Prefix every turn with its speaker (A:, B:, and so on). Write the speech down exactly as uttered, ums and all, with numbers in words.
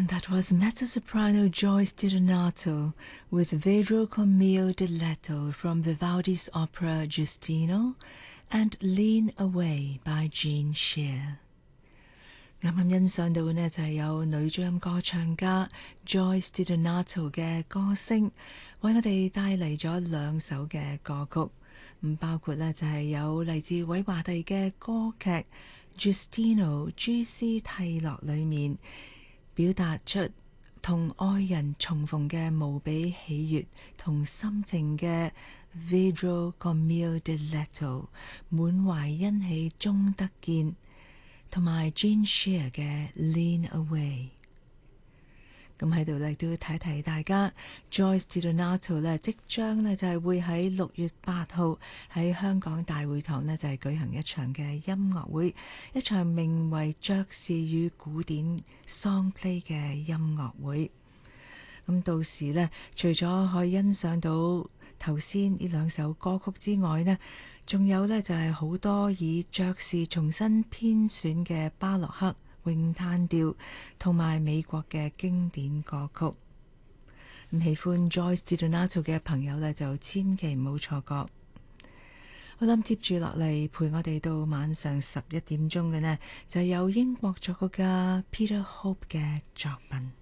A: And that was mezzo-soprano Joyce DiDonato with Vero con mio diletto from Vivaldi's opera Giustino and Lean Away by Jean Shear。啱啱欣賞到呢就係有女中音歌唱家 Joyce DiDonato 嘅歌聲，為我哋帶嚟咗兩首嘅歌曲，咁包括呢就係有嚟自韋華第嘅歌劇 Giustino 朱斯蒂洛裏面表達出同愛人重逢嘅無比喜悅同心情嘅 Vero con mio diletto 滿懷欣喜終得見，同埋 Jean Shear 嘅 Lean Away。 咁喺度咧都要提提大家 Joyce DiDonato 咧即將咧就係會喺六月八號喺香港大會堂咧就係舉行一場嘅音樂會，一場名為爵士與古典 Songplay 嘅音樂會。咁到時咧除咗可以欣賞到頭先呢兩首歌曲之外呢，仲有呢就係好多以爵士重新編選嘅巴洛克、詠嘆調同埋美國嘅經典歌曲。咁喜歡 Joyce DiDonato 嘅朋友呢，就千祈唔好錯過。我諗接住落嚟陪我哋到晚上十一點鐘嘅呢，就有英國作曲家 Peter Hope 嘅作品。